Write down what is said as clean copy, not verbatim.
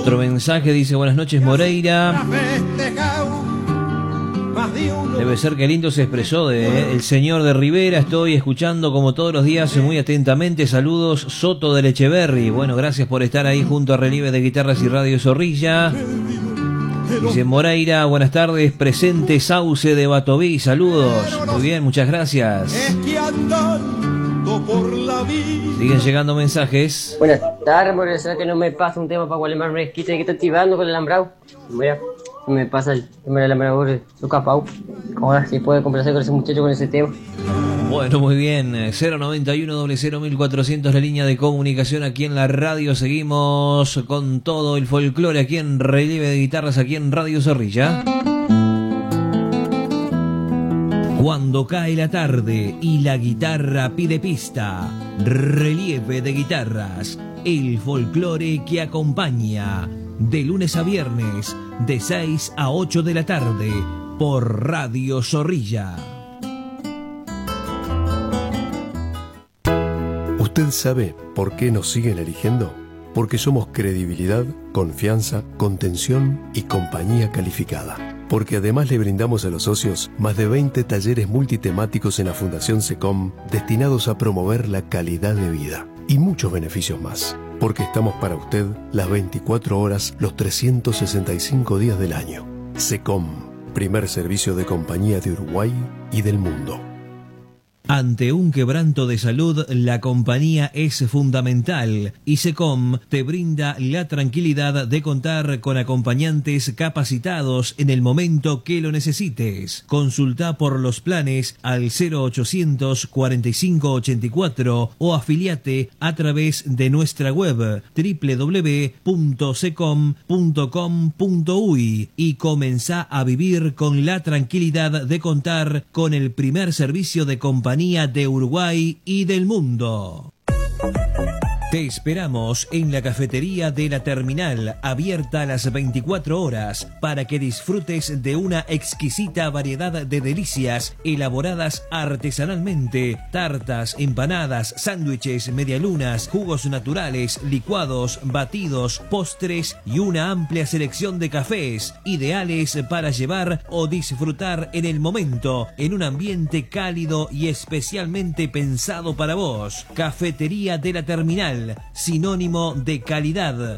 Otro mensaje dice: buenas noches, Moreira. Debe ser que lindo se expresó el señor de Rivera. Estoy escuchando como todos los días muy atentamente. Saludos, Soto del Echeverri. Bueno, gracias por estar ahí junto a Relieve de Guitarras y Radio Zorrilla. Dice Moreira, buenas tardes, presente Sauce de Batoví. Saludos. Muy bien, muchas gracias. Siguen llegando mensajes. Buenas tardes, Moreira. ¿Será que no me pasa un tema para Gualemar Mezquita que está activando con el alambrado? Mira, me pasa el tema del alambrado de su capau. Ahora si puede complacer con ese muchacho con ese tema. Bueno, muy bien. 091-00-1400, la línea de comunicación aquí en la radio. Seguimos con todo el folclore aquí en Relieve de Guitarras, aquí en Radio Zorrilla. Cuando cae la tarde y la guitarra pide pista, Relieve de Guitarras, el folclore que acompaña de lunes a viernes, de 6 a 8 de la tarde, por Radio Zorrilla. ¿Usted sabe por qué nos siguen eligiendo? Porque somos credibilidad, confianza, contención y compañía calificada. Porque además le brindamos a los socios más de 20 talleres multitemáticos en la Fundación SECOM destinados a promover la calidad de vida y muchos beneficios más. Porque estamos para usted las 24 horas, los 365 días del año. SECOM, primer servicio de compañía de Uruguay y del mundo. Ante un quebranto de salud, la compañía es fundamental y SECOM te brinda la tranquilidad de contar con acompañantes capacitados en el momento que lo necesites. Consulta por los planes al 0800 45 84 o afiliate a través de nuestra web www.secom.com.uy y comenzá a vivir con la tranquilidad de contar con el primer servicio de compañía de Uruguay y del mundo. Te esperamos en la cafetería de la terminal, abierta a las 24 horas, para que disfrutes de una exquisita variedad de delicias elaboradas artesanalmente: tartas, empanadas, sándwiches, medialunas, jugos naturales, licuados, batidos, postres y una amplia selección de cafés, ideales para llevar o disfrutar en el momento, en un ambiente cálido y especialmente pensado para vos. Cafetería de la terminal, sinónimo de calidad,